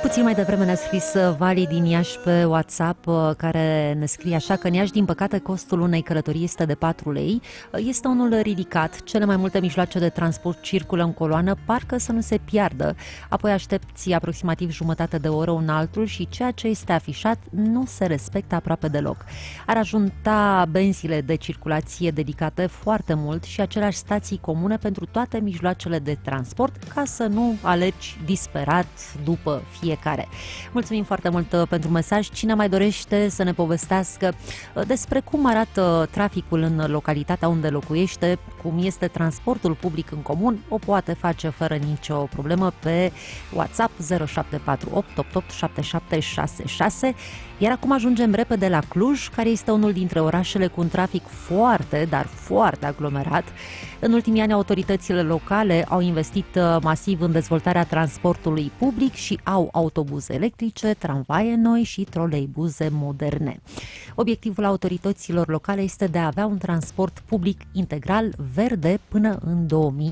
Puțin mai devreme ne-a scris Vali din Iași pe WhatsApp, care ne scrie așa că în Iași, din păcate, costul unei călătorii este de 4 lei. Este unul ridicat, cele mai multe mijloace de transport circulă în coloană, parcă să nu se piardă. Apoi aștepți aproximativ jumătate de oră un altul și ceea ce este afișat nu se respectă aproape deloc. Ar ajunta benzile de circulație dedicate foarte mult și aceleași stații comune pentru toate mijloacele de transport, ca să nu alergi disperat după fiecare. Mulțumim foarte mult pentru mesaj. Cine mai dorește să ne povestească despre cum arată traficul în localitatea unde locuiește, cum este transportul public în comun, o poate face fără nicio problemă pe WhatsApp 0748 88 7766. Iar acum ajungem repede la Cluj, care este unul dintre orașele cu un trafic foarte, dar foarte aglomerat. În ultimii ani, autoritățile locale au investit masiv în dezvoltarea transportului public și au autobuze electrice, tramvaie noi și troleibuze moderne. Obiectivul autorităților locale este de a avea un transport public integral verde până în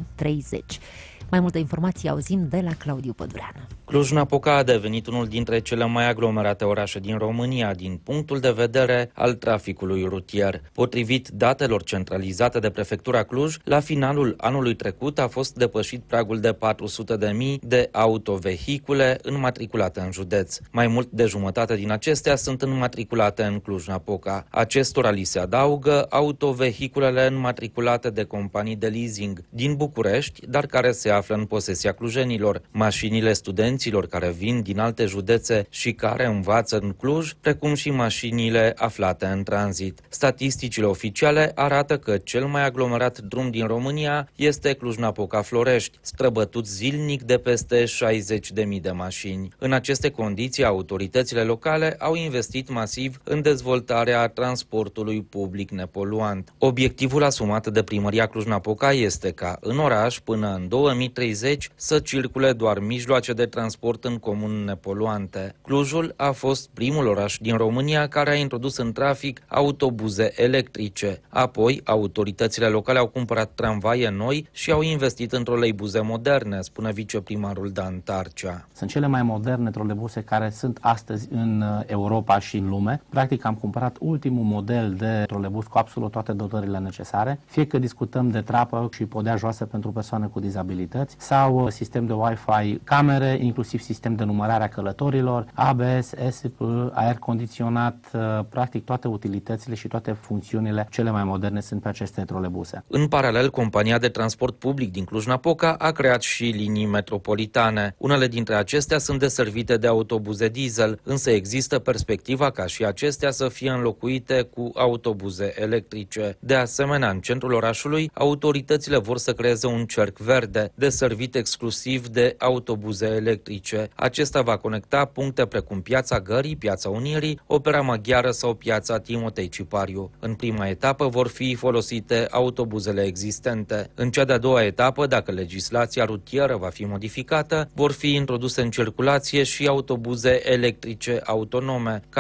2030. Mai multe informații auzim de la Claudiu Pădureanu. Cluj-Napoca a devenit unul dintre cele mai aglomerate orașe din România, din punctul de vedere al traficului rutier. Potrivit datelor centralizate de Prefectura Cluj, la finalul anului trecut a fost depășit pragul de 400.000 de autovehicule înmatriculate în județ. Mai mult de jumătate din acestea sunt înmatriculate în Cluj-Napoca. Acestora li se adaugă autovehiculele înmatriculate de companii de leasing din București, dar care se află în posesia clujenilor, mașinile studenților care vin din alte județe și care învață în Cluj, precum și mașinile aflate în tranzit. Statisticile oficiale arată că cel mai aglomerat drum din România este Cluj-Napoca-Florești, străbătut zilnic de peste 60.000 de mașini. În aceste condiții, autoritățile locale au investit masiv în dezvoltarea transportului public nepoluant. Obiectivul asumat de primăria Cluj-Napoca este ca în oraș, până în 2030, să circule doar mijloace de transport în comun nepoluante. Clujul a fost primul oraș din România care a introdus în trafic autobuze electrice. Apoi, autoritățile locale au cumpărat tramvaie noi și au investit în troleibuze moderne, spune viceprimarul Dan Tarcea. Sunt cele mai moderne troleibuse care sunt astăzi în Europa și în lume. Practic am cumpărat ultimul model de troleibus cu absolut toate dotările necesare, fie că discutăm de trapă și podea joasă pentru persoane cu dizabilități sau sistem de Wi-Fi, camere, inclusiv sistem de numărare a călătorilor, ABS, ESP, aer condiționat, practic toate utilitățile și toate funcțiunile cele mai moderne sunt pe aceste troleibuse. În paralel, compania de transport public din Cluj-Napoca a creat și linii metropolitane. Unele dintre acestea sunt deservite de autobuze diesel, însă există perspectiva ca și acestea să fie înlocuite cu autobuze electrice. De asemenea, în centrul orașului, autoritățile vor să creeze un cerc verde, deservit exclusiv de autobuze electrice. Acesta va conecta puncte precum Piața Gării, Piața Unirii, Opera Maghiară sau Piața Timotei Cipariu. În prima etapă vor fi folosite autobuzele existente. În cea de-a doua etapă, dacă legislația rutieră va fi modificată, vor fi introduse în circulație și autobuze electrice autonome, care